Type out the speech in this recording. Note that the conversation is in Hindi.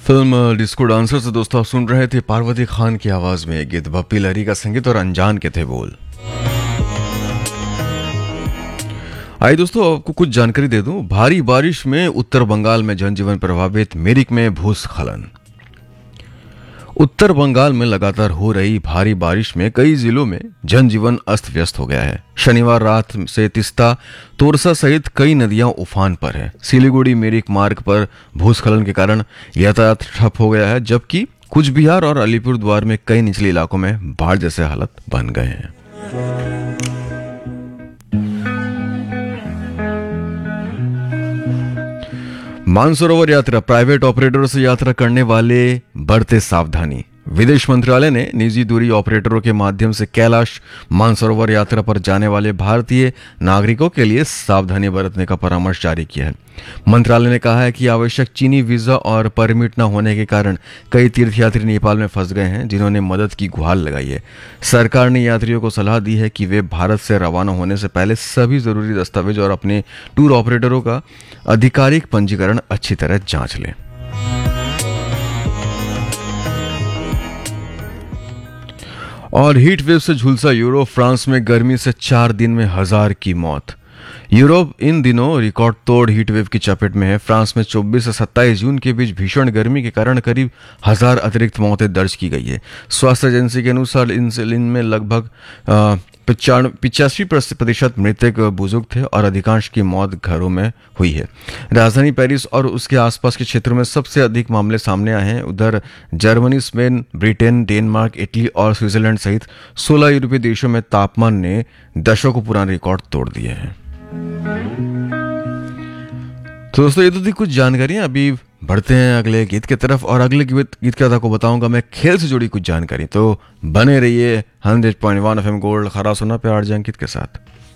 फिल्म डिस्को डांसर से दोस्तों आप सुन रहे थे पार्वती खान की आवाज में गीत, बप्पी लहरी का संगीत और अनजान के थे बोल। आइए दोस्तों आपको कुछ जानकारी दे दूं। भारी बारिश में उत्तर बंगाल में जनजीवन प्रभावित, मिरिक में भूस्खलन। उत्तर बंगाल में लगातार हो रही भारी बारिश में कई जिलों में जनजीवन अस्त व्यस्त हो गया है। शनिवार रात से तिस्ता, तोरसा सहित कई नदियां उफान पर है। सिलीगुड़ी मिरिक मार्ग पर भूस्खलन के कारण यातायात ठप हो गया है, जबकि कुछ बिहार और अलीपुरद्वार में कई निचले इलाकों में बाढ़ जैसे हालत बन गए हैं। मानसरोवर यात्रा, प्राइवेट ऑपरेटरों से यात्रा करने वाले बरते सावधानी। विदेश मंत्रालय ने निजी दूरी ऑपरेटरों के माध्यम से कैलाश मानसरोवर यात्रा पर जाने वाले भारतीय नागरिकों के लिए सावधानी बरतने का परामर्श जारी किया है। मंत्रालय ने कहा है कि आवश्यक चीनी वीजा और परमिट न होने के कारण कई तीर्थयात्री नेपाल में फंस गए हैं, जिन्होंने मदद की गुहार लगाई है। सरकार ने यात्रियों को सलाह दी है कि वे भारत से रवाना होने से पहले सभी जरूरी दस्तावेज और अपने टूर ऑपरेटरों का आधिकारिक पंजीकरण अच्छी तरह जांच लें। और हीट वेव से झुलसा यूरोप, फ्रांस में गर्मी से 4 दिन में 1000 की मौत। यूरोप इन दिनों रिकॉर्ड तोड़ हीट वेव की चपेट में है। फ्रांस में 24 से 27 जून के बीच भीषण गर्मी के कारण करीब 1000 अतिरिक्त मौतें दर्ज की गई है। स्वास्थ्य एजेंसी के अनुसार इनमें लगभग 85% मृतक बुजुर्ग थे और अधिकांश की मौत घरों में हुई है। राजधानी पेरिस और उसके आसपास के क्षेत्रों में सबसे अधिक मामले सामने आए हैं। उधर Germany, Spain, Britain, Denmark, Italy और स्विट्जरलैंड सहित 16 यूरोपीय देशों में तापमान ने दशकों पुराने रिकॉर्ड तोड़ दिए हैं। तो दोस्तों ये तो थी कुछ जानकारियां। अभी बढ़ते हैं अगले गीत की तरफ और अगले गीत के आपको बताऊंगा मैं खेल से जुड़ी कुछ जानकारी। तो बने रहिए 100.1 FM गोल्ड खरा सुना पे आरजे अंकित के साथ।